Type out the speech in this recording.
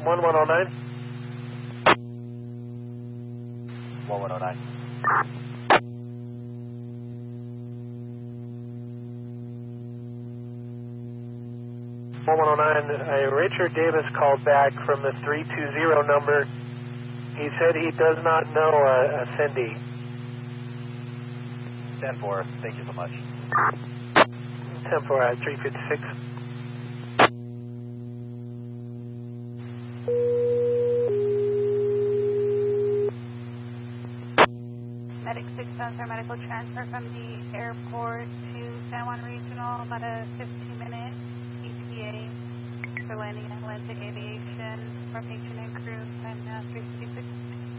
1109. 1109. 1109, Richard Davis called back from the 320 number. He said he does not know a Cindy. 10-4, thank you so much. 10-4, 356. Medic 610 for medical transfer from the airport to San Juan Regional, about a 15-minute ETA for landing at Atlantic Aviation, formation and crew, time now 356.